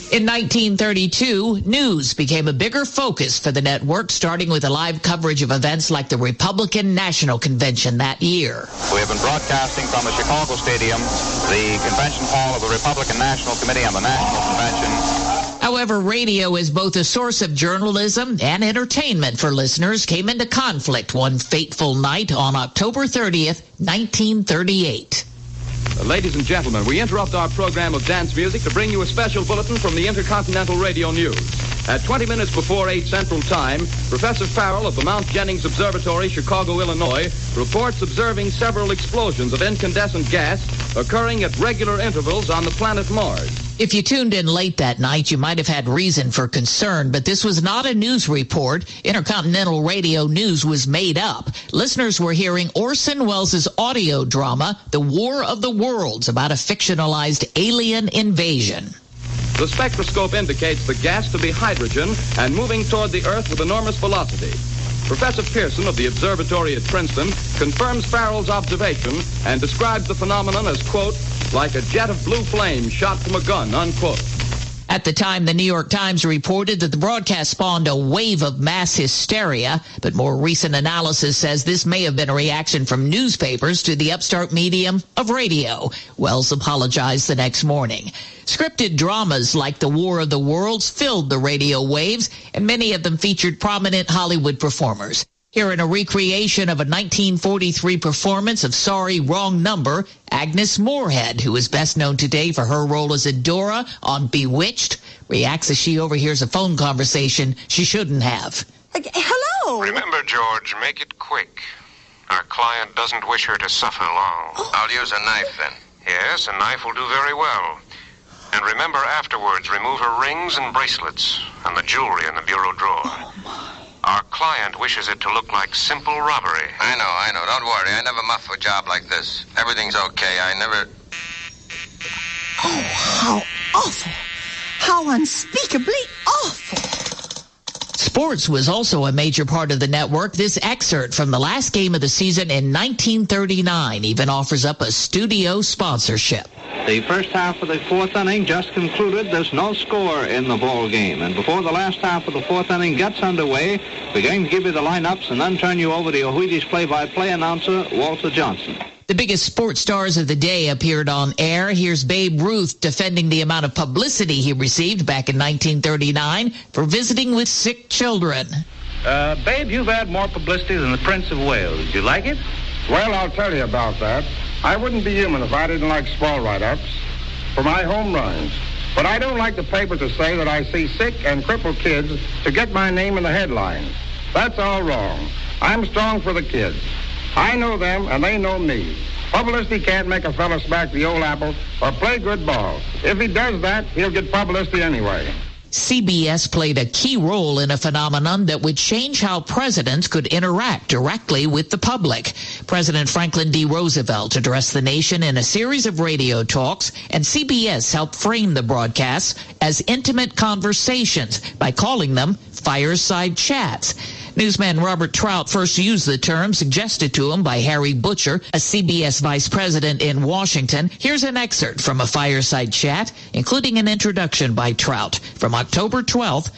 In 1932, news became a bigger focus for the network, starting with a live coverage of events like the Republican National Convention that year. We have been broadcasting from the Chicago Stadium, the convention hall of the Republican National Committee on the National Convention. However, radio as both a source of journalism and entertainment for listeners came into conflict one fateful night on October 30th, 1938. Ladies and gentlemen, we interrupt our program of dance music to bring you a special bulletin from the Intercontinental Radio News. At 20 minutes before 8 Central Time, Professor Farrell of the Mount Jennings Observatory, Chicago, Illinois, reports observing several explosions of incandescent gas occurring at regular intervals on the planet Mars. If you tuned in late that night, you might have had reason for concern, but this was not a news report. Intercontinental Radio News was made up. Listeners were hearing Orson Welles' audio drama, The War of the Worlds, about a fictionalized alien invasion. The spectroscope indicates the gas to be hydrogen and moving toward the Earth with enormous velocity. Professor Pearson of the observatory at Princeton confirms Farrell's observation and describes the phenomenon as, quote, like a jet of blue flame shot from a gun, unquote. At the time, the New York Times reported that the broadcast spawned a wave of mass hysteria, but more recent analysis says this may have been a reaction from newspapers to the upstart medium of radio. Wells apologized the next morning. Scripted dramas like The War of the Worlds filled the radio waves, and many of them featured prominent Hollywood performers. Here in a recreation of a 1943 performance of Sorry, Wrong Number, Agnes Moorehead, who is best known today for her role as Adora on Bewitched, reacts as she overhears a phone conversation she shouldn't have. Hello? Remember, George, make it quick. Our client doesn't wish her to suffer long. Oh. I'll use a knife, then. Yes, a knife will do very well. And remember afterwards, remove her rings and bracelets and the jewelry in the bureau drawer. Oh, my. Our client wishes it to look like simple robbery. I know. Don't worry. I never muff a job like this. Everything's okay. I never... Oh, how awful. How unspeakably awful. Sports was also a major part of the network. This excerpt from the last game of the season in 1939 even offers up a studio sponsorship. The first half of the fourth inning just concluded. There's no score in the ball game. And before the last half of the fourth inning gets underway, we're going to give you the lineups and then turn you over to your Wheaties play-by-play announcer, Walter Johnson. The biggest sports stars of the day appeared on air. Here's Babe Ruth defending the amount of publicity he received back in 1939 for visiting with sick children. Babe, you've had more publicity than the Prince of Wales. You like it? Well, I'll tell you about that. I wouldn't be human if I didn't like small write-ups for my home runs. But I don't like the papers to say that I see sick and crippled kids to get my name in the headlines. That's all wrong. I'm strong for the kids. I know them, and they know me. Publicity can't make a fella smack the old apple or play good ball. If he does that, he'll get publicity anyway. CBS played a key role in a phenomenon that would change how presidents could interact directly with the public. President Franklin D. Roosevelt addressed the nation in a series of radio talks, and CBS helped frame the broadcasts as intimate conversations by calling them fireside chats. Newsman Robert Trout first used the term suggested to him by Harry Butcher, a CBS vice president in Washington. Here's an excerpt from a fireside chat, including an introduction by Trout from October 12,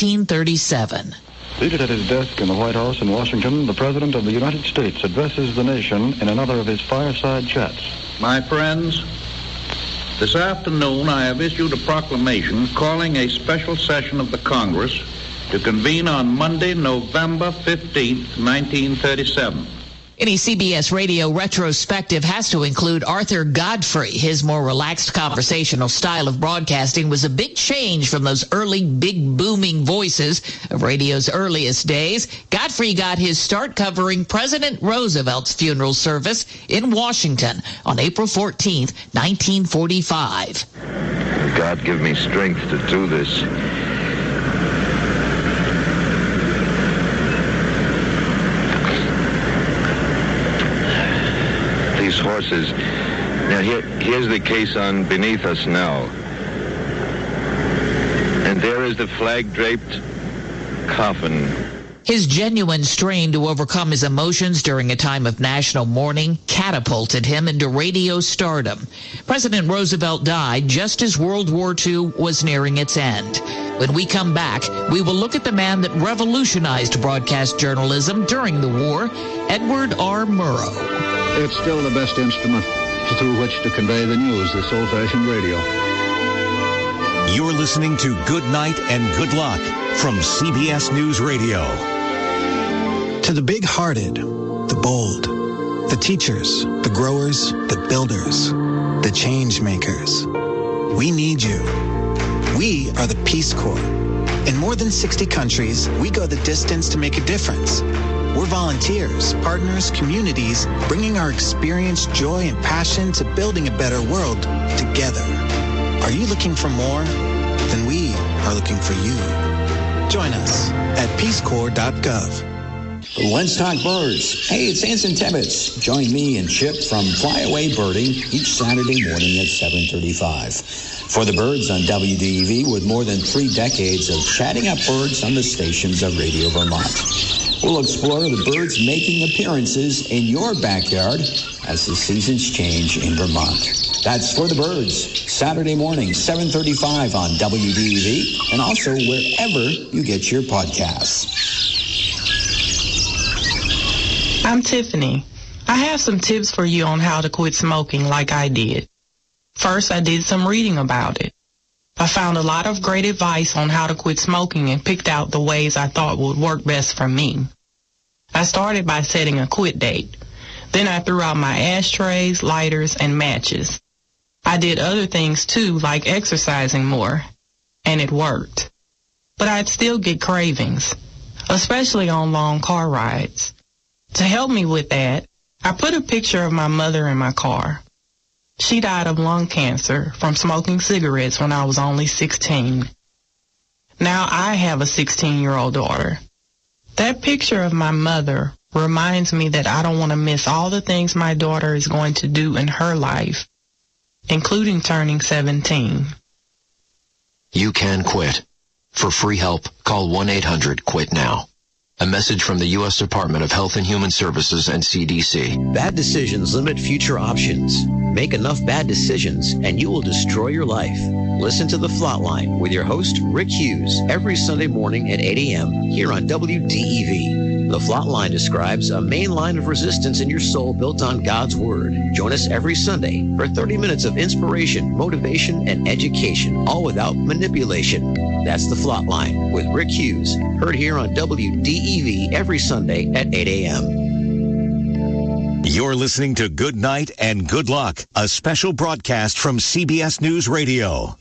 1937. Seated at his desk in the White House in Washington, the President of the United States addresses the nation in another of his fireside chats. My friends, this afternoon I have issued a proclamation calling a special session of the Congress to convene on Monday, November 15th, 1937. Any CBS radio retrospective has to include Arthur Godfrey. His more relaxed conversational style of broadcasting was a big change from those early big booming voices of radio's earliest days. Godfrey got his start covering President Roosevelt's funeral service in Washington on April 14th, 1945. God give me strength to do this. These horses. Now here's the caisson beneath us now. And there is the flag-draped coffin. His genuine strain to overcome his emotions during a time of national mourning catapulted him into radio stardom. President Roosevelt died just as World War II was nearing its end. When we come back, we will look at the man that revolutionized broadcast journalism during the war, Edward R. Murrow. It's still the best instrument through which to convey the news, this old-fashioned radio. You're listening to Good Night and Good Luck from CBS News Radio. To the big-hearted, the bold, the teachers, the growers, the builders, the change makers, we need you. We are the Peace Corps. In more than 60 countries, we go the distance to make a difference. We're volunteers, partners, communities, bringing our experience, joy, and passion to building a better world together. Are you looking for more? Then we are looking for you. Join us at peacecorps.gov. The Woodstock Birds. Hey, it's Anson Tibbetts. Join me and Chip from Flyaway Birding each Saturday morning at 7:35. For the Birds on WDEV, with more than 3 decades of chatting up birds on the stations of Radio Vermont. We'll explore the birds making appearances in your backyard as the seasons change in Vermont. That's For the Birds, Saturday morning, 7:35 on WDEV, and also wherever you get your podcasts. I'm Tiffany. I have some tips for you on how to quit smoking like I did. First, I did some reading about it. I found a lot of great advice on how to quit smoking and picked out the ways I thought would work best for me. I started by setting a quit date. Then I threw out my ashtrays, lighters, and matches. I did other things too, like exercising more, and it worked. But I'd still get cravings, especially on long car rides. To help me with that, I put a picture of my mother in my car. She died of lung cancer from smoking cigarettes when I was only 16. Now I have a 16-year-old daughter. That picture of my mother reminds me that I don't want to miss all the things my daughter is going to do in her life, including turning 17. You can quit. For free help, call 1-800-QUIT-NOW. A message from the U.S. Department of Health and Human Services and CDC. Bad decisions limit future options. Make enough bad decisions and you will destroy your life. Listen to The Flatline with your host, Rick Hughes, every Sunday morning at 8 a.m. here on WDEV. The Flatline describes a main line of resistance in your soul built on God's Word. Join us every Sunday for 30 minutes of inspiration, motivation, and education, all without manipulation. That's The Flatline with Rick Hughes, heard here on WDEV every Sunday at 8 a.m. You're listening to Good Night and Good Luck, a special broadcast from CBS News Radio.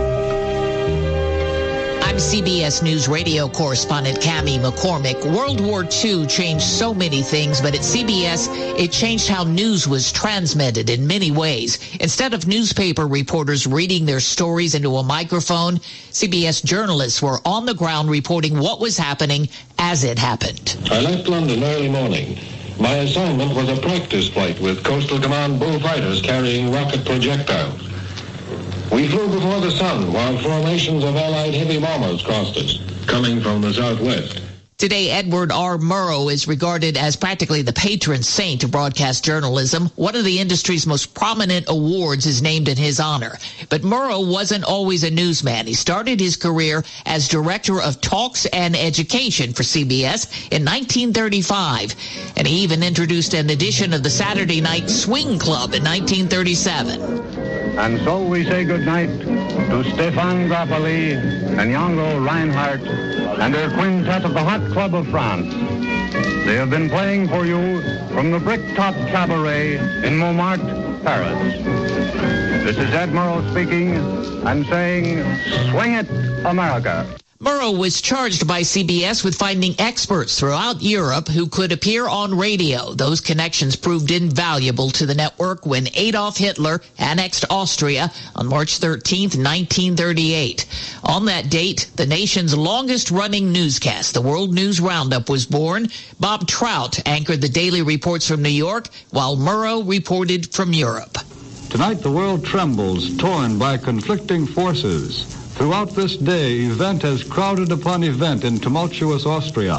I'm CBS News Radio correspondent Cammie McCormick. World War II changed so many things, but at CBS, it changed how news was transmitted in many ways. Instead of newspaper reporters reading their stories into a microphone, CBS journalists were on the ground reporting what was happening as it happened. I left London early morning. My assignment was a practice flight with Coastal Command bullfighters carrying rocket projectiles. We flew before the sun while formations of Allied heavy bombers crossed us, coming from the southwest. Today, Edward R. Murrow is regarded as practically the patron saint of broadcast journalism. One of the industry's most prominent awards is named in his honor. But Murrow wasn't always a newsman. He started his career as director of talks and education for CBS in 1935. And he even introduced an edition of the Saturday Night Swing Club in 1937. And so we say goodnight to Stéphane Grappelli and Django Reinhardt and their quintet of the Hot Club of France. They have been playing for you from the Bricktop Cabaret in Montmartre, Paris. This is Ed Murrow speaking and saying, swing it, America. Murrow was charged by CBS with finding experts throughout Europe who could appear on radio. Those connections proved invaluable to the network when Adolf Hitler annexed Austria on March 13th, 1938. On that date, the nation's longest-running newscast, the World News Roundup, was born. Bob Trout anchored the daily reports from New York, while Murrow reported from Europe. Tonight, the world trembles, torn by conflicting forces. Throughout this day, event has crowded upon event in tumultuous Austria.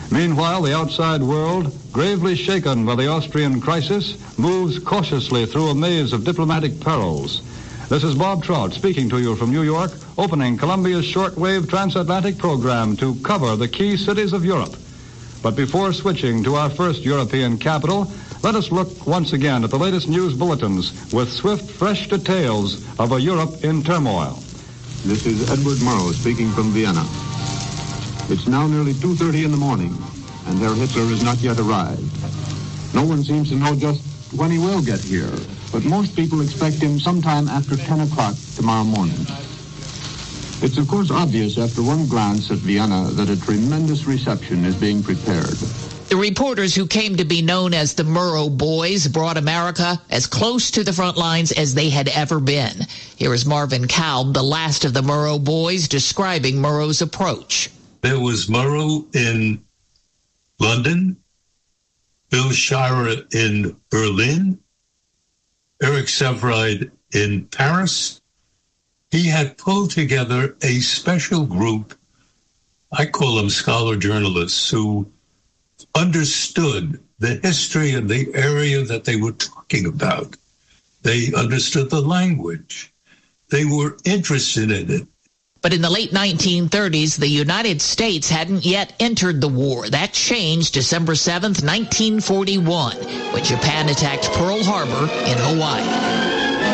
Meanwhile, the outside world, gravely shaken by the Austrian crisis, moves cautiously through a maze of diplomatic perils. This is Bob Trout speaking to you from New York, opening Columbia's shortwave transatlantic program to cover the key cities of Europe. But before switching to our first European capital, let us look once again at the latest news bulletins with swift, fresh details of a Europe in turmoil. This is Edward Murrow speaking from Vienna. It's now nearly 2:30 in the morning, and Herr Hitler has not yet arrived. No one seems to know just when he will get here, but most people expect him sometime after 10 o'clock tomorrow morning. It's of course obvious after one glance at Vienna that a tremendous reception is being prepared. The reporters who came to be known as the Murrow Boys brought America as close to the front lines as they had ever been. Here is Marvin Kalb, the last of the Murrow Boys, describing Murrow's approach. There was Murrow in London, Bill Shirer in Berlin, Eric Sevareid in Paris. He had pulled together a special group, I call them scholar journalists, who understood the history of the area that they were talking about. They understood the language. They were interested in it. But in the late 1930s, the United States hadn't yet entered the war. That changed December 7th, 1941, when Japan attacked Pearl Harbor in Hawaii.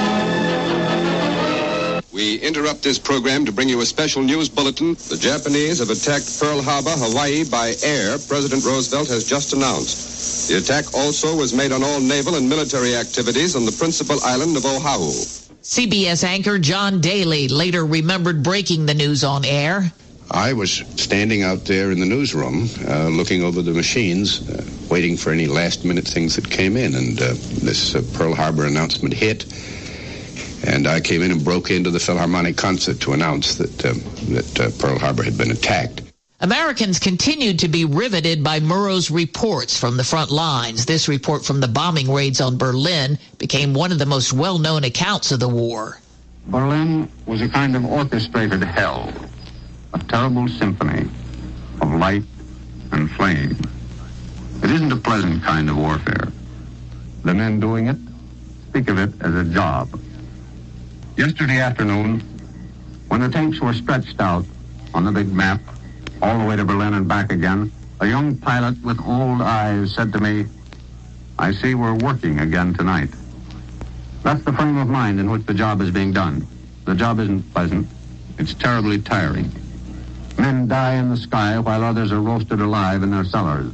We interrupt this program to bring you a special news bulletin. The Japanese have attacked Pearl Harbor, Hawaii, by air, President Roosevelt has just announced. The attack also was made on all naval and military activities on the principal island of Oahu. CBS anchor John Daly later remembered breaking the news on air. I was standing out there in the newsroom, looking over the machines, waiting for any last-minute things that came in, and this Pearl Harbor announcement hit. And I came in and broke into the Philharmonic concert to announce that Pearl Harbor had been attacked. Americans continued to be riveted by Murrow's reports from the front lines. This report from the bombing raids on Berlin became one of the most well-known accounts of the war. Berlin was a kind of orchestrated hell, a terrible symphony of light and flame. It isn't a pleasant kind of warfare. The men doing it speak of it as a job. Yesterday afternoon, when the tanks were stretched out on the big map, all the way to Berlin and back again, a young pilot with old eyes said to me, "I see we're working again tonight." That's the frame of mind in which the job is being done. The job isn't pleasant. It's terribly tiring. Men die in the sky while others are roasted alive in their cellars.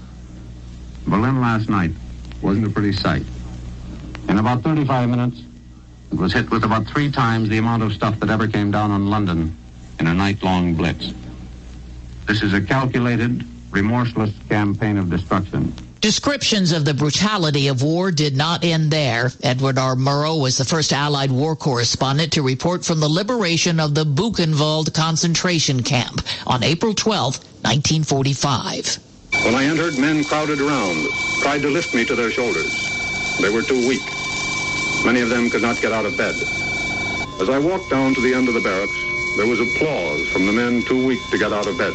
Berlin last night wasn't a pretty sight. In about 35 minutes, it was hit with about 3 times the amount of stuff that ever came down on London in a night-long blitz. This is a calculated, remorseless campaign of destruction. Descriptions of the brutality of war did not end there. Edward R. Murrow was the first Allied war correspondent to report from the liberation of the Buchenwald concentration camp on April 12, 1945. When I entered, men crowded around, tried to lift me to their shoulders. They were too weak. Many of them could not get out of bed. As I walked down to the end of the barracks, there was applause from the men too weak to get out of bed.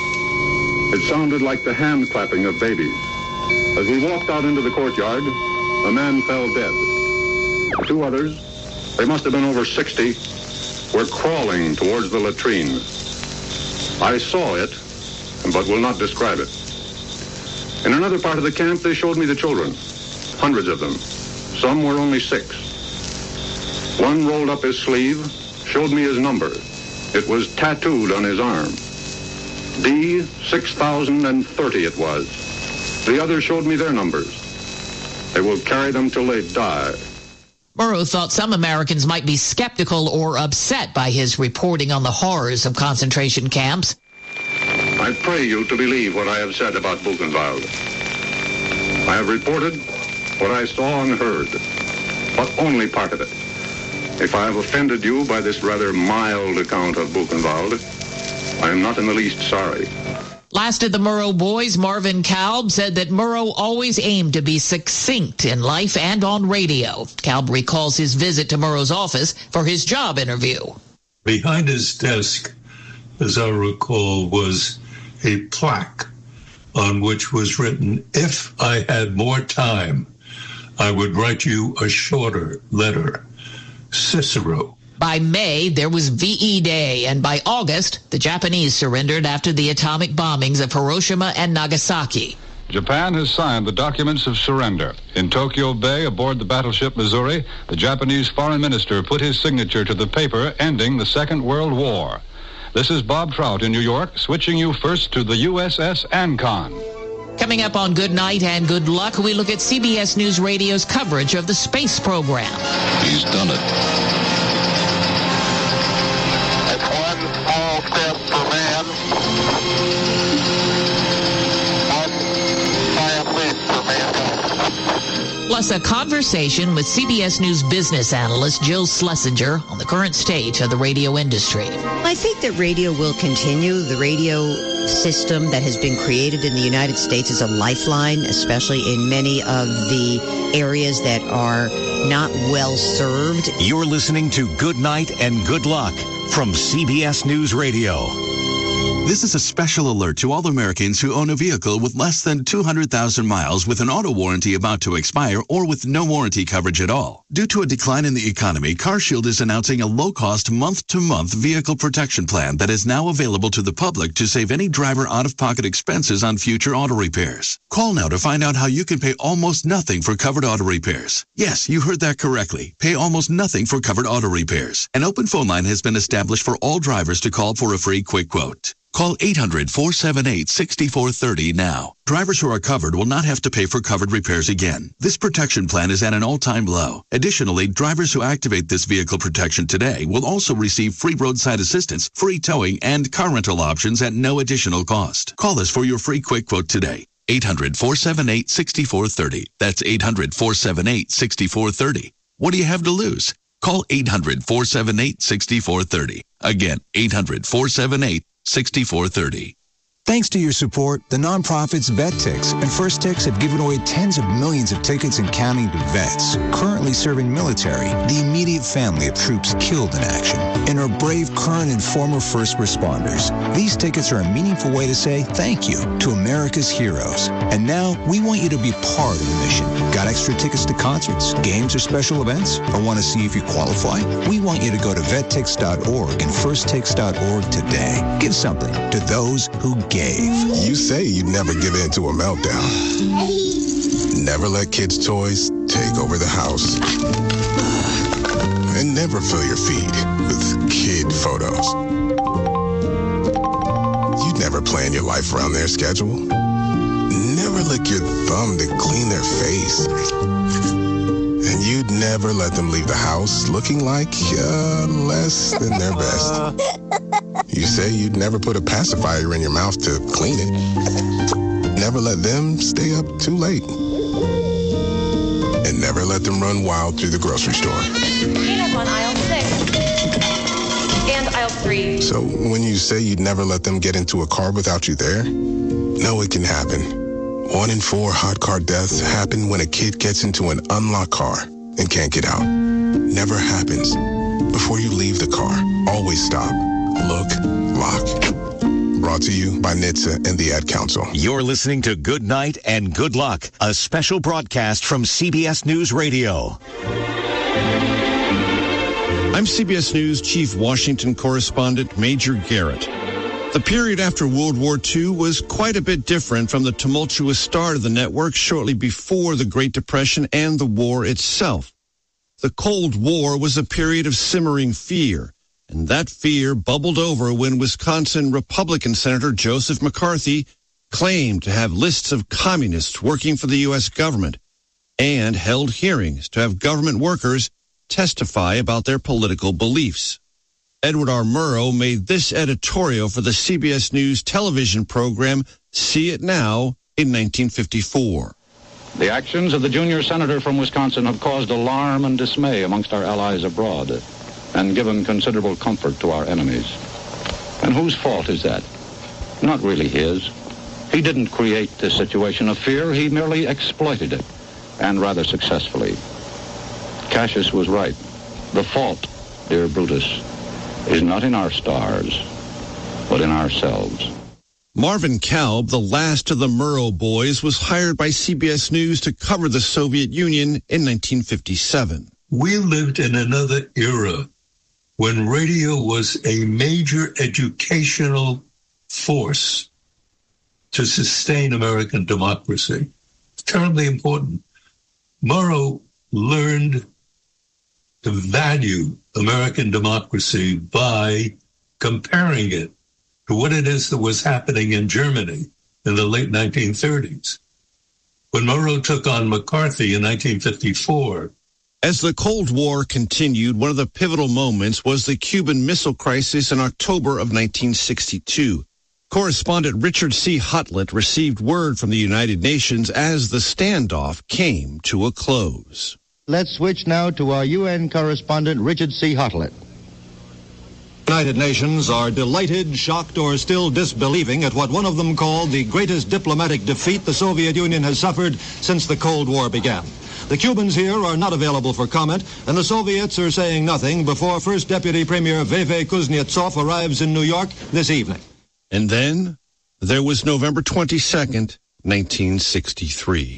It sounded like the hand clapping of babies. As we walked out into the courtyard, a man fell dead. 2 others, they must have been over 60, were crawling towards the latrine. I saw it, but will not describe it. In another part of the camp, they showed me the children, hundreds of them. Some were only 6. One rolled up his sleeve, showed me his number. It was tattooed on his arm. D6030 it was. The others showed me their numbers. They will carry them till they die. Murrow thought some Americans might be skeptical or upset by his reporting on the horrors of concentration camps. I pray you to believe what I have said about Buchenwald. I have reported what I saw and heard, but only part of it. If I have offended you by this rather mild account of Buchenwald, I am not in the least sorry. Last of the Murrow boys, Marvin Kalb, said that Murrow always aimed to be succinct in life and on radio. Kalb recalls his visit to Murrow's office for his job interview. Behind his desk, as I recall, was a plaque on which was written, "If I had more time, I would write you a shorter letter." Cicero. By May, there was VE Day, and by August, the Japanese surrendered after the atomic bombings of Hiroshima and Nagasaki. Japan has signed the documents of surrender. In Tokyo Bay, aboard the battleship Missouri, the Japanese foreign minister put his signature to the paper ending the Second World War. This is Bob Trout in New York, switching you first to the USS Ancon. Coming up on Good Night and Good Luck, we look at CBS News Radio's coverage of the space program. He's done it. Plus a conversation with CBS News business analyst Jill Schlesinger on the current state of the radio industry. I think that radio will continue. The radio system that has been created in the United States is a lifeline, especially in many of the areas that are not well served. You're listening to Good Night and Good Luck from CBS News Radio. This is a special alert to all Americans who own a vehicle with less than 200,000 miles with an auto warranty about to expire or with no warranty coverage at all. Due to a decline in the economy, CarShield is announcing a low-cost month-to-month vehicle protection plan that is now available to the public to save any driver out-of-pocket expenses on future auto repairs. Call now to find out how you can pay almost nothing for covered auto repairs. Yes, you heard that correctly. Pay almost nothing for covered auto repairs. An open phone line has been established for all drivers to call for a free quick quote. Call 800-478-6430 now. Drivers who are covered will not have to pay for covered repairs again. This protection plan is at an all-time low. Additionally, drivers who activate this vehicle protection today will also receive free roadside assistance, free towing, and car rental options at no additional cost. Call us for your free quick quote today. 800-478-6430. That's 800-478-6430. What do you have to lose? Call 800-478-6430. Again, 800-478-6430. 6430. Thanks to your support, the nonprofits VetTix and First Tix have given away tens of millions of tickets and counting to vets currently serving military, the immediate family of troops killed in action, and our brave current and former first responders. These tickets are a meaningful way to say thank you to America's heroes. And now we want you to be part of the mission. Got extra tickets to concerts, games, or special events? Or want to see if you qualify? We want you to go to vettix.org and firsttix.org today. Give something to those who gave. You say you'd never give in to a meltdown. Never let kids' toys take over the house. And never fill your feed with kid photos. You'd never plan your life around their schedule. Never lick your thumb to clean their face. And you'd never let them leave the house looking like less than their best. You say you'd never put a pacifier in your mouth to clean it. Never let them stay up too late. And never let them run wild through the grocery store. Peanuts on aisle 6. And aisle 3. So when you say you'd never let them get into a car without you there, no, it can happen. 1 in 4 hot car deaths happen when a kid gets into an unlocked car and can't get out. Never happens. Before you leave the car, always stop. Look, lock. Brought to you by NHTSA and the Ad Council. You're listening to Good Night and Good Luck, a special broadcast from CBS News Radio. I'm CBS News Chief Washington Correspondent Major Garrett. The period after World War II was quite a bit different from the tumultuous start of the network shortly before the Great Depression and the war itself. The Cold War was a period of simmering fear. And that fear bubbled over when Wisconsin Republican Senator Joseph McCarthy claimed to have lists of communists working for the U.S. government and held hearings to have government workers testify about their political beliefs. Edward R. Murrow made this editorial for the CBS News television program See It Now in 1954. The actions of the junior senator from Wisconsin have caused alarm and dismay amongst our allies abroad, and given considerable comfort to our enemies. And whose fault is that? Not really his. He didn't create this situation of fear. He merely exploited it, and rather successfully. Cassius was right. The fault, dear Brutus, is not in our stars, but in ourselves. Marvin Kalb, the last of the Murrow boys, was hired by CBS News to cover the Soviet Union in 1957. We lived in another era when radio was a major educational force to sustain American democracy. It's terribly important. Murrow learned to value American democracy by comparing it to what it is that was happening in Germany in the late 1930s. When Murrow took on McCarthy in 1954, as the Cold War continued, one of the pivotal moments was the Cuban Missile Crisis in October of 1962. Correspondent Richard C. Hutlett received word from the United Nations as the standoff came to a close. Let's switch now to our UN correspondent, Richard C. Hutlett. The United Nations are delighted, shocked, or still disbelieving at what one of them called the greatest diplomatic defeat the Soviet Union has suffered since the Cold War began. The Cubans here are not available for comment, and the Soviets are saying nothing before First Deputy Premier Veve Kuznetsov arrives in New York this evening. And then there was November 22nd, 1963.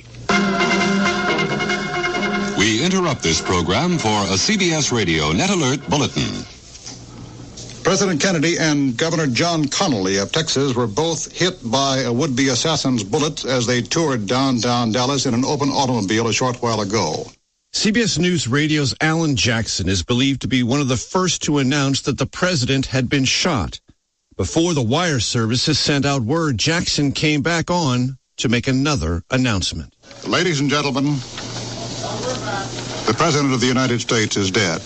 We interrupt this program for a CBS Radio Net Alert Bulletin. President Kennedy and Governor John Connally of Texas were both hit by a would-be assassin's bullet as they toured downtown Dallas in an open automobile a short while ago. CBS News Radio's Alan Jackson is believed to be one of the first to announce that the president had been shot. Before the wire services sent out word, Jackson came back on to make another announcement. Ladies and gentlemen, the President of the United States is dead.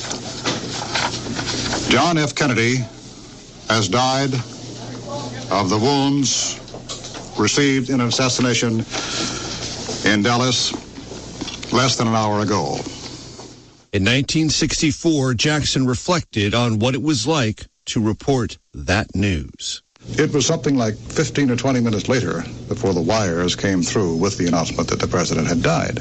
John F. Kennedy has died of the wounds received in an assassination in Dallas less than an hour ago. In 1964, Jackson reflected on what it was like to report that news. It was something like 15 or 20 minutes later before the wires came through with the announcement that the president had died.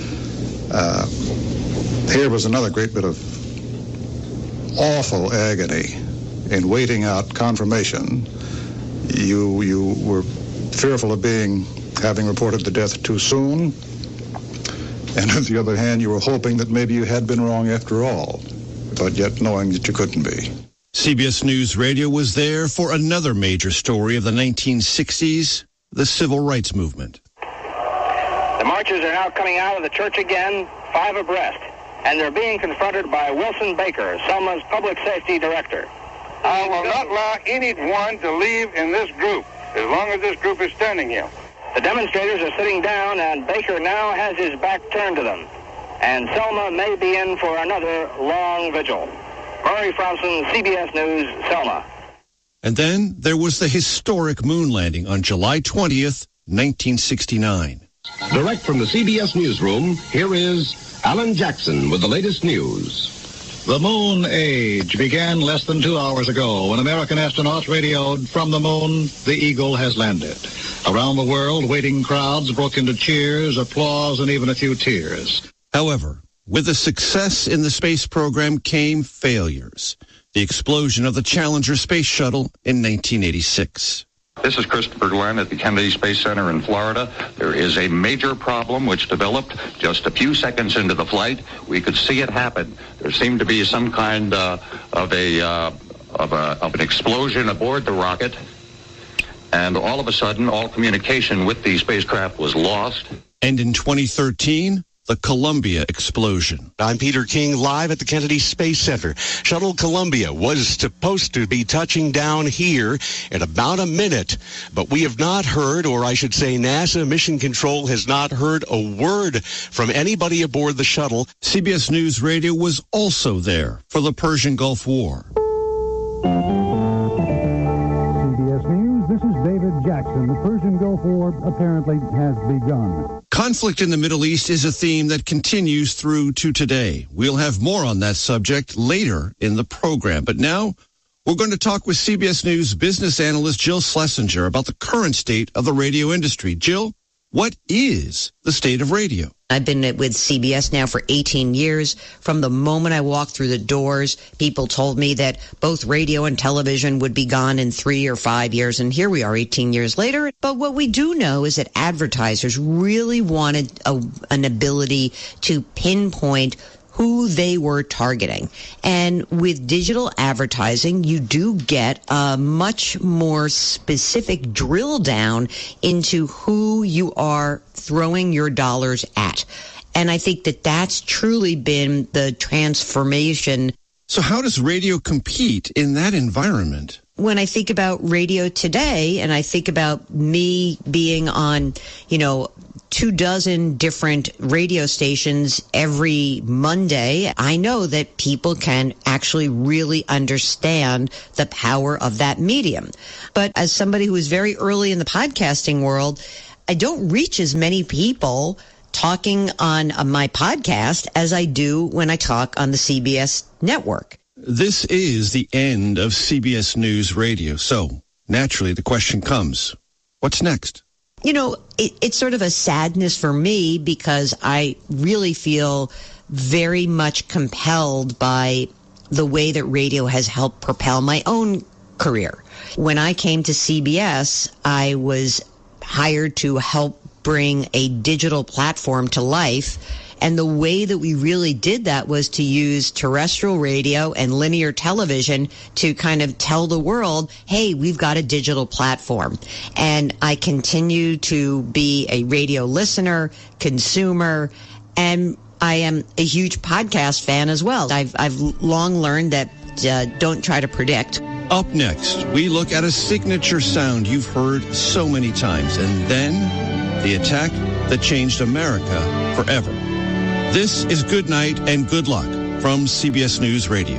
Here was another great bit of awful agony in waiting out confirmation. You were fearful of having reported the death too soon, and on the other hand, you were hoping that maybe you had been wrong after all, but yet knowing that you couldn't be. CBS News Radio was there for another major story of the 1960s, the Civil Rights Movement. The marchers are now coming out of the church again, 5 abreast, and they're being confronted by Wilson Baker, Selma's public safety director. I will not allow anyone to leave in this group as long as this group is standing here. The demonstrators are sitting down, and Baker now has his back turned to them. And Selma may be in for another long vigil. Murray Fromson, CBS News, Selma. And then there was the historic moon landing on July 20th, 1969. Direct from the CBS newsroom, here is Alan Jackson with the latest news. The moon age began less than 2 hours ago when American astronauts radioed from the moon, the Eagle has landed. Around the world, waiting crowds broke into cheers, applause, and even a few tears. However, with the success in the space program came failures. The explosion of the Challenger space shuttle in 1986. This is Christopher Glenn at the Kennedy Space Center in Florida. There is a major problem which developed just a few seconds into the flight. We could see it happen. There seemed to be some kind of an explosion aboard the rocket, and all of a sudden, all communication with the spacecraft was lost. And in 2013, the Columbia explosion. I'm Peter King, live at the Kennedy Space Center. Shuttle Columbia was supposed to be touching down here in about a minute, but we have not heard, or I should say NASA Mission Control has not heard a word from anybody aboard the shuttle. CBS News Radio was also there for the Persian Gulf War. CBS News, this is David Jackson. The Persian Gulf War apparently has begun. Conflict in the Middle East is a theme that continues through to today. We'll have more on that subject later in the program. But now we're going to talk with CBS News business analyst Jill Schlesinger about the current state of the radio industry. Jill, what is the state of radio? I've been with CBS now for 18 years. From the moment I walked through the doors, people told me that both radio and television would be gone in 3 or 5 years, and here we are 18 years later. But what we do know is that advertisers really wanted an ability to pinpoint who they were targeting. And with digital advertising, you do get a much more specific drill down into who you are throwing your dollars at. And I think that that's truly been the transformation. So how does radio compete in that environment? When I think about radio today, and I think about me being on, 24 different radio stations every Monday, I know that people can actually really understand the power of that medium. But as somebody who was very early in the podcasting world, I don't reach as many people talking on my podcast as I do when I talk on the CBS network. This is the end of CBS News Radio. So naturally, the question comes, what's next? It's sort of a sadness for me because I really feel very much compelled by the way that radio has helped propel my own career. When I came to CBS, I was hired to help bring a digital platform to life. And the way that we really did that was to use terrestrial radio and linear television to kind of tell the world, hey, we've got a digital platform. And I continue to be a radio listener, consumer, and I am a huge podcast fan as well. I've long learned that don't try to predict. Up next, we look at a signature sound you've heard so many times, and then the attack that changed America forever. This is Good Night and Good Luck from CBS News Radio.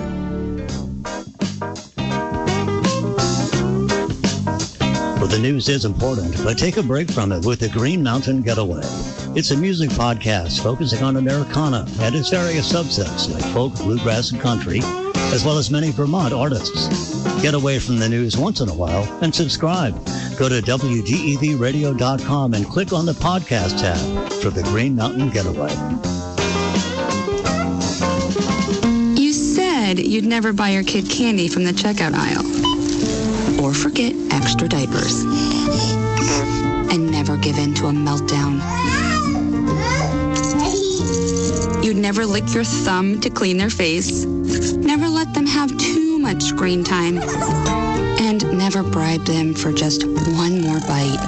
Well, the news is important, but take a break from it with the Green Mountain Getaway. It's a music podcast focusing on Americana and its various subsets like folk, bluegrass, and country, as well as many Vermont artists. Get away from the news once in a while and subscribe. Go to WGEVradio.com and click on the podcast tab for the Green Mountain Getaway. You said you'd never buy your kid candy from the checkout aisle. Or forget extra diapers. And never give in to a meltdown. You'd never lick your thumb to clean their face. Never let them have too much screen time. And never bribe them for just one more bite.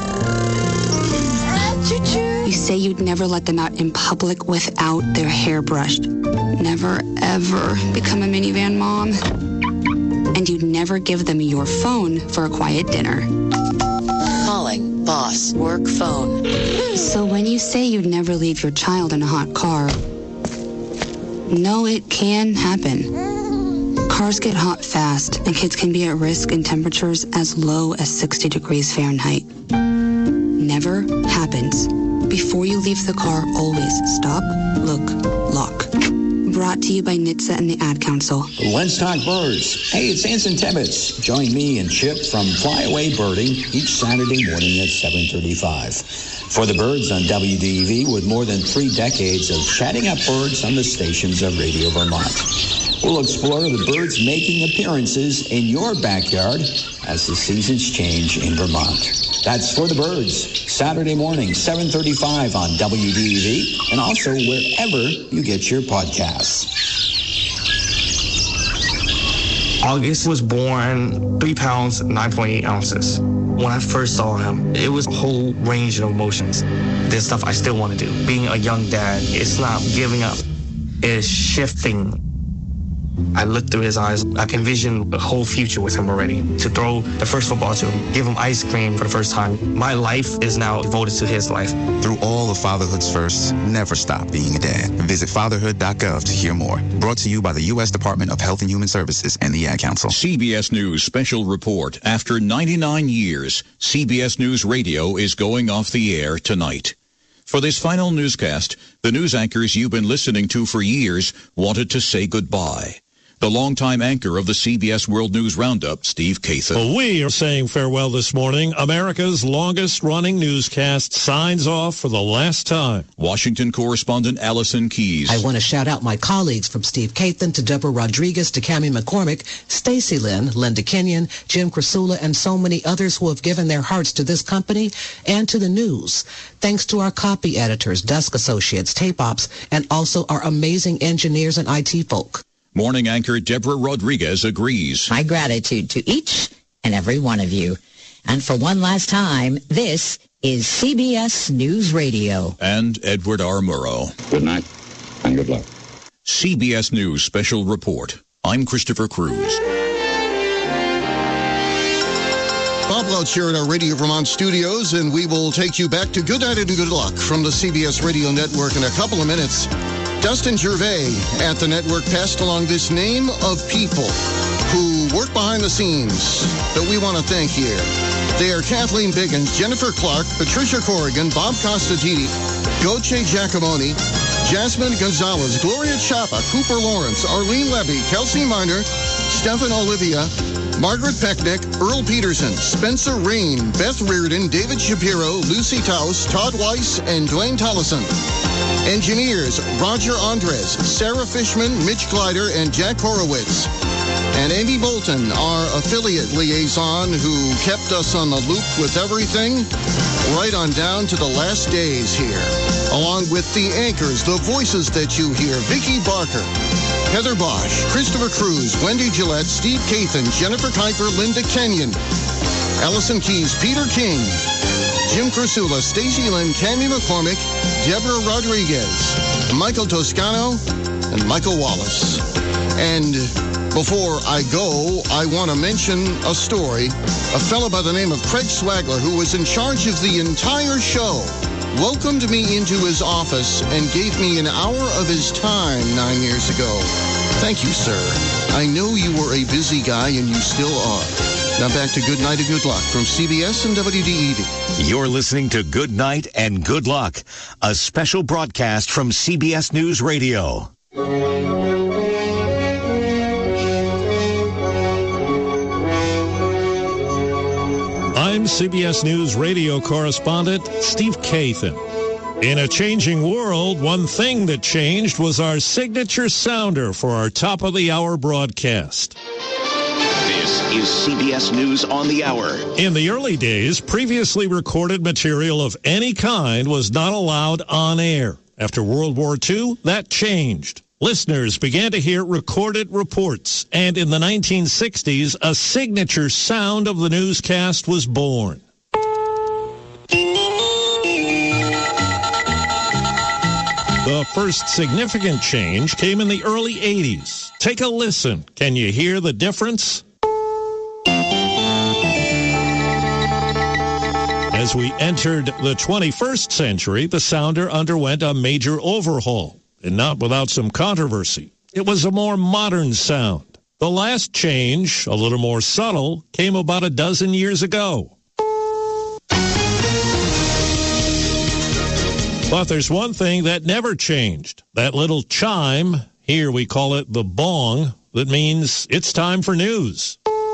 You say you'd never let them out in public without their hair brushed. Never, ever become a minivan mom. And you'd never give them your phone for a quiet dinner. Calling, boss, work phone. So when you say you'd never leave your child in a hot car, no, it can happen. Cars get hot fast, and kids can be at risk in temperatures as low as 60 degrees Fahrenheit. Never happens. Before you leave the car, always stop, look, lock. Brought to you by NHTSA and the Ad Council. Let's talk birds. Hey, it's Anson Tibbetts. Join me and Chip from Flyaway Birding each Saturday morning at 7:35. For the Birds on WDEV, with more than 3 decades of chatting up birds on the stations of Radio Vermont. We'll explore the birds making appearances in your backyard as the seasons change in Vermont. That's For the Birds, Saturday morning, 7:35 on WDEV, and also wherever you get your podcasts. August was born 3 pounds, 9.8 ounces. When I first saw him, it was a whole range of emotions. There's stuff I still want to do. Being a young dad, it's not giving up. It's shifting. I looked through his eyes. I can envision the whole future with him already. To throw the first football to him, give him ice cream for the first time. My life is now devoted to his life. Through all of fatherhood's firsts, never stop being a dad. Visit fatherhood.gov to hear more. Brought to you by the U.S. Department of Health and Human Services and the Ad Council. CBS News Special Report. After 99 years, CBS News Radio is going off the air tonight. For this final newscast, the news anchors you've been listening to for years wanted to say goodbye. The longtime anchor of the CBS World News Roundup, Steve Kathan. Well, we are saying farewell this morning. America's longest-running newscast signs off for the last time. Washington correspondent Allison Keyes. I want to shout out my colleagues from Steve Kathan to Deborah Rodriguez to Cammie McCormick, Stacy Lynn, Linda Kenyon, Jim Krasula, and so many others who have given their hearts to this company and to the news. Thanks to our copy editors, desk associates, tape ops, and also our amazing engineers and IT folk. Morning anchor Deborah Rodriguez agrees. My gratitude to each and every one of you. And for one last time, this is CBS News Radio. And Edward R. Murrow. Good night and good luck. CBS News Special Report. I'm Christopher Cruz. Bob Lutz here at our Radio Vermont studios, and we will take you back to Good Night and Good Luck from the CBS Radio Network in a couple of minutes. Dustin Gervais at the network passed along this name of people who work behind the scenes that we want to thank here. They are Kathleen Biggins, Jennifer Clark, Patricia Corrigan, Bob Costantini, Goche Giacomoni, Jasmine Gonzalez, Gloria Chapa, Cooper Lawrence, Arlene Levy, Kelsey Miner, Stefan Olivia, Margaret Pecknick, Earl Peterson, Spencer Rain, Beth Reardon, David Shapiro, Lucy Taus, Todd Weiss, and Dwayne Tollison. Engineers, Roger Andres, Sarah Fishman, Mitch Glider, and Jack Horowitz. And Amy Bolton, our affiliate liaison, who kept us on the loop with everything right on down to the last days here. Along with the anchors, the voices that you hear, Vicki Barker, Heather Bosch, Christopher Cruz, Wendy Gillette, Steve Kathan, Jennifer Kuiper, Linda Kenyon, Allison Keyes, Peter King, Jim Krasula, Stacy Lynn, Cammie McCormick, Deborah Rodriguez, Michael Toscano, and Michael Wallace. And before I go, I want to mention a story. A fellow by the name of Craig Swagler, who was in charge of the entire show, welcomed me into his office and gave me an hour of his time 9 years ago. Thank you, sir. I know you were a busy guy, and you still are. Now back to Good Night and Good Luck from CBS and WDEV. You're listening to Good Night and Good Luck, a special broadcast from CBS News Radio. I'm CBS News Radio correspondent Steve Kathan. In a changing world, one thing that changed was our signature sounder for our top-of-the-hour broadcast. This is CBS News on the Hour. In the early days, previously recorded material of any kind was not allowed on air. After World War II, that changed. Listeners began to hear recorded reports, and in the 1960s, a signature sound of the newscast was born. The first significant change came in the early 80s. Take a listen. Can you hear the difference? As we entered the 21st century, the sounder underwent a major overhaul, and not without some controversy. It was a more modern sound. The last change, a little more subtle, came about a dozen years ago. But there's one thing that never changed. That little chime, here we call it the bong, that means it's time for news.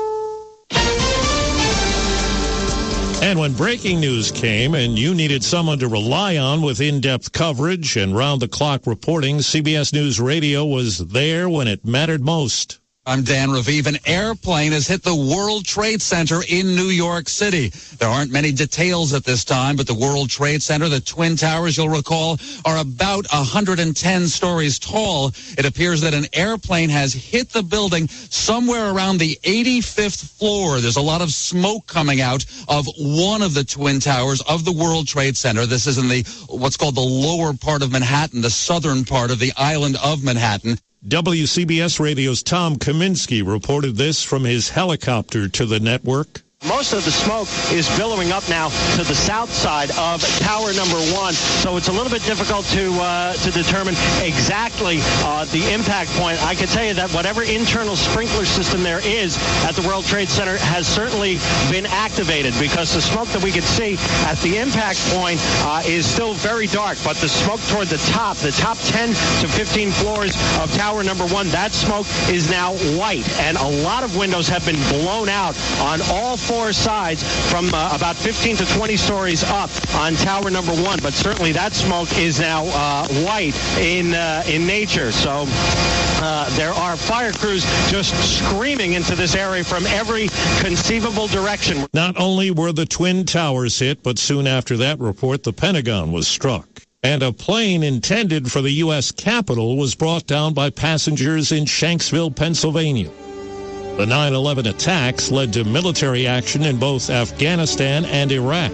And when breaking news came and you needed someone to rely on with in-depth coverage and round-the-clock reporting, CBS News Radio was there when it mattered most. I'm Dan Raviv. An airplane has hit the World Trade Center in New York City. There aren't many details at this time, but the World Trade Center, the Twin Towers, you'll recall, are about 110 stories tall. It appears that an airplane has hit the building somewhere around the 85th floor. There's a lot of smoke coming out of one of the Twin Towers of the World Trade Center. This is in the what's called the lower part of Manhattan, the southern part of the island of Manhattan. WCBS Radio's Tom Kaminsky reported this from his helicopter to the network. Most of the smoke is billowing up now to the south side of tower number 1, so it's a little bit difficult to determine exactly the impact point. I can tell you that whatever internal sprinkler system there is at the World Trade Center has certainly been activated, because the smoke that we could see at the impact point is still very dark, but the smoke toward the top 10 to 15 floors of tower number 1, that smoke is now white, and a lot of windows have been blown out on all 4 sides from about 15 to 20 stories up on tower number 1. But certainly that smoke is now white in nature. So there are fire crews just screaming into this area from every conceivable direction. Not only were the Twin Towers hit, but soon after that report, the Pentagon was struck. And a plane intended for the U.S. Capitol was brought down by passengers in Shanksville, Pennsylvania. The 9/11 attacks led to military action in both Afghanistan and Iraq.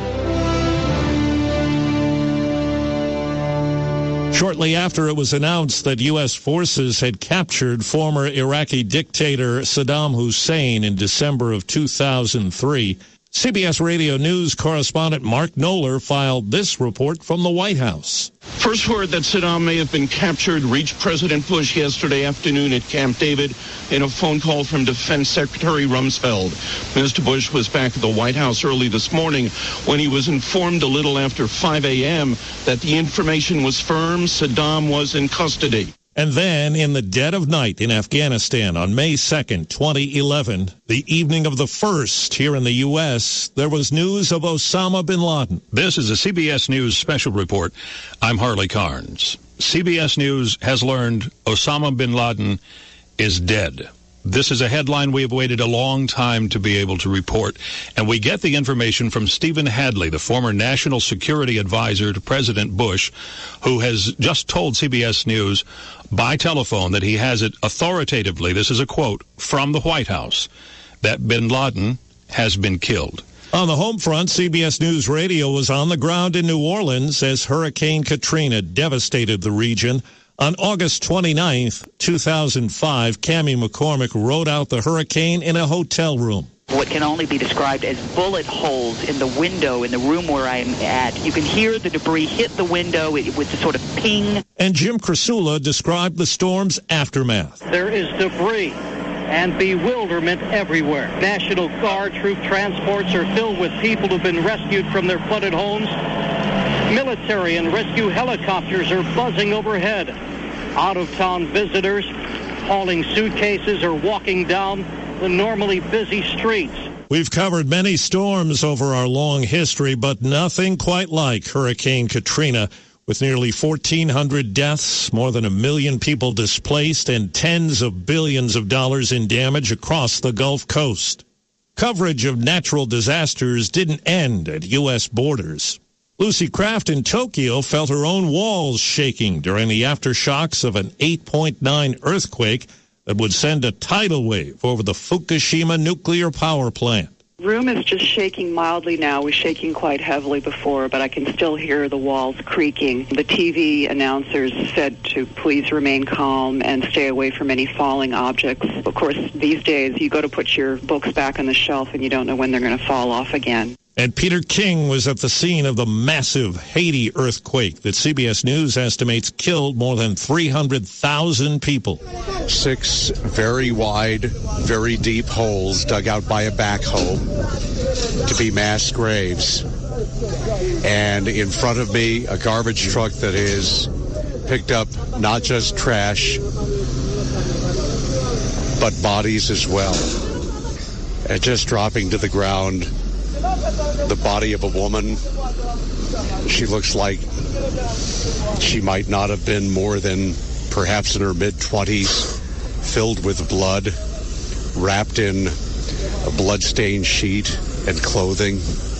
Shortly after it was announced that U.S. forces had captured former Iraqi dictator Saddam Hussein in December of 2003, CBS Radio News correspondent Mark Knoller filed this report from the White House. First word that Saddam may have been captured reached President Bush yesterday afternoon at Camp David in a phone call from Defense Secretary Rumsfeld. Mr. Bush was back at the White House early this morning when he was informed a little after 5 a.m. that the information was firm. Saddam was in custody. And then, in the dead of night in Afghanistan on May 2nd, 2011, the evening of the 1st here in the U.S., there was news of Osama bin Laden. This is a CBS News special report. I'm Harley Carnes. CBS News has learned Osama bin Laden is dead. This is a headline we have waited a long time to be able to report, and we get the information from Stephen Hadley, the former national security advisor to President Bush, who has just told CBS News by telephone that he has it authoritatively, this is a quote, from the White House, that bin Laden has been killed. On the home front, CBS News Radio was on the ground in New Orleans as Hurricane Katrina devastated the region. On August 29th, 2005, Cammie McCormick rode out the hurricane in a hotel room. What can only be described as bullet holes in the window in the room where I'm at. You can hear the debris hit the window with the sort of ping. And Jim Krasula described the storm's aftermath. There is debris and bewilderment everywhere. National Guard troop transports are filled with people who've been rescued from their flooded homes. Military and rescue helicopters are buzzing overhead. Out-of-town visitors hauling suitcases or walking down the normally busy streets. We've covered many storms over our long history, but nothing quite like Hurricane Katrina, with nearly 1,400 deaths, more than 1 million people displaced, and tens of billions of dollars in damage across the Gulf Coast. Coverage of natural disasters didn't end at U.S. borders. Lucy Kraft in Tokyo felt her own walls shaking during the aftershocks of an 8.9 earthquake that would send a tidal wave over the Fukushima nuclear power plant. The room is just shaking mildly now. It was shaking quite heavily before, but I can still hear the walls creaking. The TV announcers said to please remain calm and stay away from any falling objects. Of course, these days, you go to put your books back on the shelf and you don't know when they're going to fall off again. And Peter King was at the scene of the massive Haiti earthquake that CBS News estimates killed more than 300,000 people. 6 very wide, very deep holes dug out by a backhoe to be mass graves. And in front of me, a garbage truck that is picked up not just trash, but bodies as well. And just dropping to the ground, the body of a woman. She looks like she might not have been more than perhaps in her mid-20s, filled with blood, wrapped in a blood-stained sheet and clothing.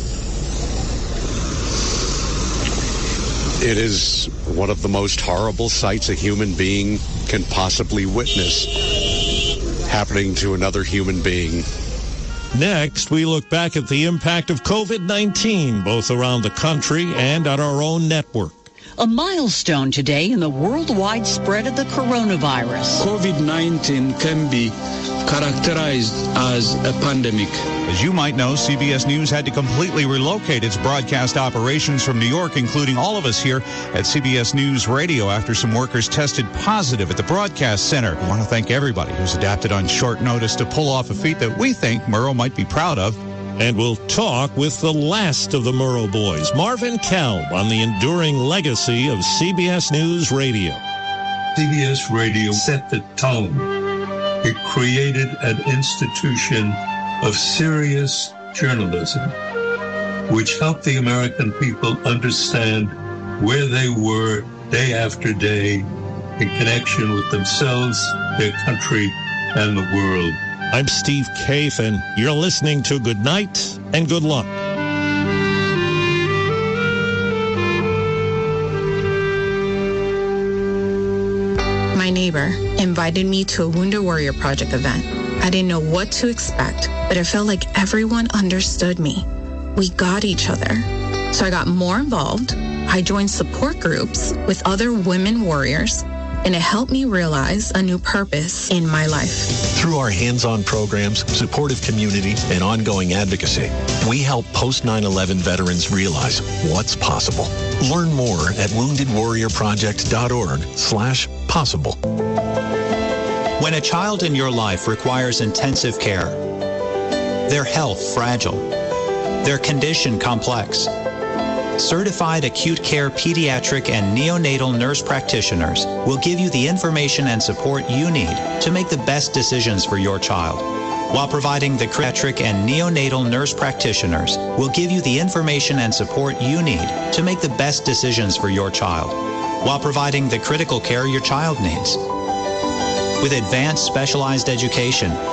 It is one of the most horrible sights a human being can possibly witness happening to another human being. Next, we look back at the impact of COVID-19, both around the country and on our own network. A milestone today in the worldwide spread of the coronavirus. COVID-19 can be characterized as a pandemic. As you might know, CBS News had to completely relocate its broadcast operations from New York, including all of us here at CBS News Radio, after some workers tested positive at the broadcast center. I want to thank everybody who's adapted on short notice to pull off a feat that we think Murrow might be proud of. And we'll talk with the last of the Murrow boys, Marvin Kalb, on the enduring legacy of CBS News Radio. CBS Radio set the tone. It created an institution of serious journalism, which helped the American people understand where they were day after day in connection with themselves, their country, and the world. I'm Steve Kaith, and you're listening to Good Night and Good Luck. My neighbor invited me to a Wounded Warrior Project event. I didn't know what to expect, but it felt like everyone understood me. We got each other. So I got more involved. I joined support groups with other women warriors, and it helped me realize a new purpose in my life. Through our hands-on programs, supportive community, and ongoing advocacy, we help post-9/11 veterans realize what's possible. Learn more at woundedwarriorproject.org/possible. When a child in your life requires intensive care, their health fragile, their condition complex, certified acute care pediatric and neonatal nurse practitioners will give you the information and support you need to make the best decisions for your child. While providing the pediatric and neonatal nurse practitioners will give you the information and support you need to make the best decisions for your child. While providing the critical care your child needs. With advanced specialized education,